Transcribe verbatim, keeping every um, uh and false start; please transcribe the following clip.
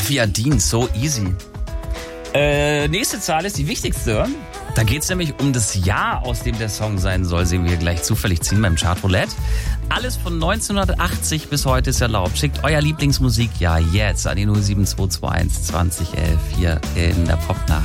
Avril Lavigne, so easy. Äh, nächste Zahl ist die wichtigste. Da geht es nämlich um das Jahr, aus dem der Song sein soll. Sehen wir gleich zufällig ziehen beim Chart Roulette. Alles von neunzehnhundertachtzig bis heute ist erlaubt. Schickt euer Lieblingsmusikjahr jetzt an die null sieben zwei zwei eins zwanzig elf hier in der Popnacht.